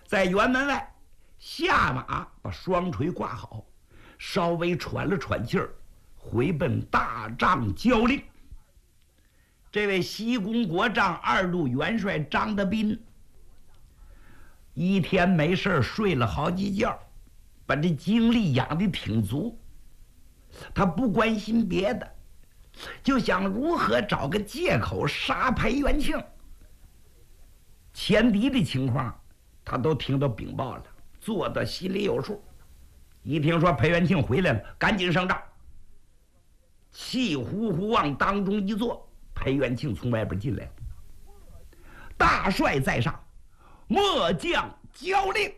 在辕门外下马，把双锤挂好，稍微喘了喘气儿，回奔大帐交令。这位西宫国帐二路元帅张德斌，一天没事睡了好几觉，把这精力养得挺足。他不关心别的，就想如何找个借口杀裴元庆。前敌的情况他都听到禀报了，做的心里有数。一听说裴元庆回来了，赶紧上帐，气呼呼往当中一坐。裴元庆从外边进来了，大帅在上，末将交令。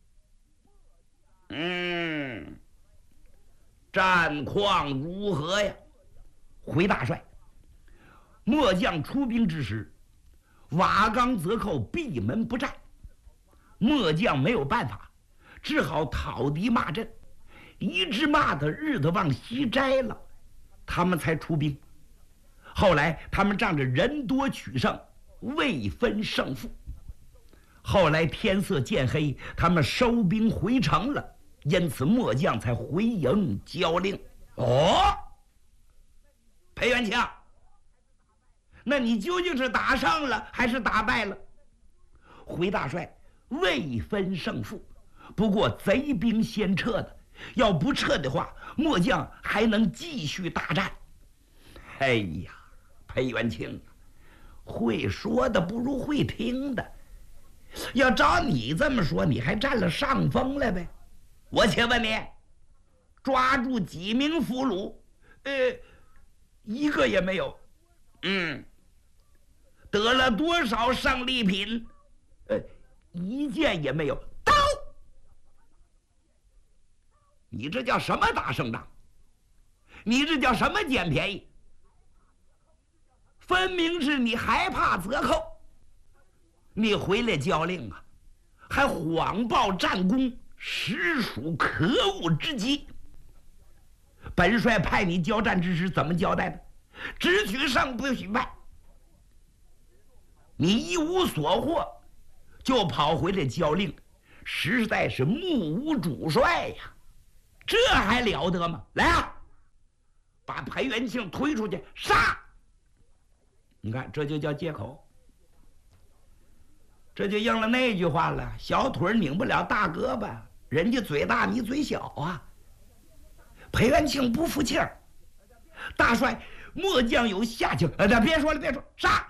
战况如何呀？回大帅，末将出兵之时，瓦岗泽寇闭门不战，末将没有办法，只好讨敌骂阵，一直骂的日子往西摘了，他们才出兵。后来他们仗着人多取胜，未分胜负。后来天色渐黑，他们收兵回城了，因此末将才回营交令。裴元庆，那你究竟是打胜了还是打败了？回大帅，未分胜负，不过贼兵先撤的，要不撤的话，末将还能继续大战。哎呀，裴元庆，会说的不如会听的。要照你这么说，你还占了上风了呗？我且问你，抓住几名俘虏？一个也没有。得了多少胜利品？一件也没有。刀！你这叫什么打胜仗？你这叫什么捡便宜？分明是你害怕折扣，你回来交令啊，还谎报战功，实属可恶之极。本帅派你交战之时怎么交代的？只许胜不许败。你一无所获，就跑回来交令，实在是目无主帅呀！这还了得吗？来啊，把裴元庆推出去杀！你看，这就叫借口，这就应了那句话了：小腿拧不了大胳膊，人家嘴大你嘴小啊。裴元庆不服气儿，大帅，末将有下情。别说了，别说，杀！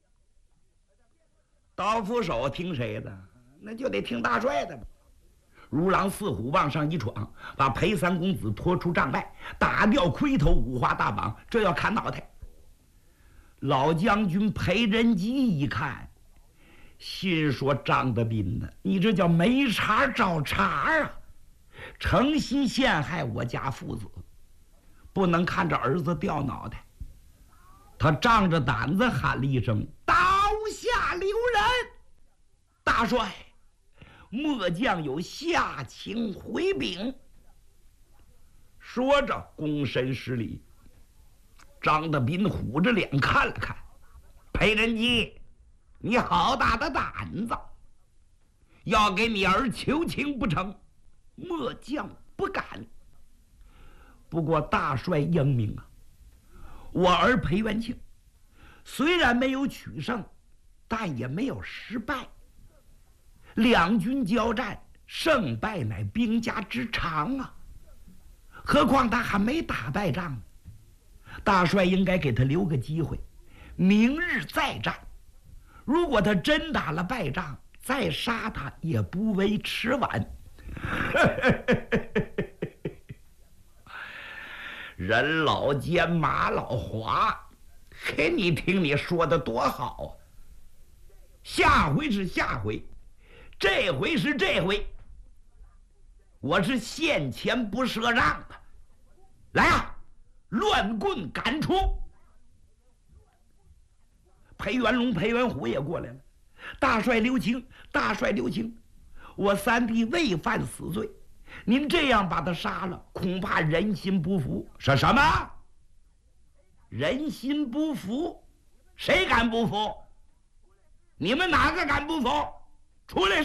刀斧手听谁的？那就得听大帅的吧。如狼似虎往上一闯，把裴三公子拖出帐外，打掉盔头，五花大绑，这要砍脑袋。老将军裴仁吉一看，心说：张德斌呢，你这叫没茬找茬啊！诚心陷害我家父子，不能看着儿子掉脑袋。他仗着胆子喊了一声：刀下留人！大帅，末将有下情回禀。说着躬身施礼。张德斌虎着脸看了看，裴仁吉，你好大的胆子，要给你儿求情不成？末将不敢。不过大帅英明啊，我儿裴元庆虽然没有取胜，但也没有失败。两军交战，胜败乃兵家之常啊，何况他还没打败仗呢。大帅应该给他留个机会，明日再战。如果他真打了败仗，再杀他也不为迟晚。人老奸马老滑，嘿，你听你说的多好啊！下回是下回，这回是这回，我是现钱不赊让的。来啊，乱棍赶出！裴元龙、裴元虎也过来了。大帅留情，大帅留情，我三弟未犯死罪，您这样把他杀了，恐怕人心不服。说什么？人心不服？谁敢不服？你们哪个敢不服？出来！